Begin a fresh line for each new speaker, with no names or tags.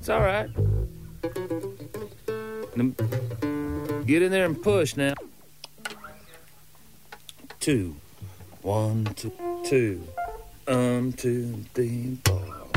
It's all right. Get in there and push now. 2, 1, 2, 2, 3, 4.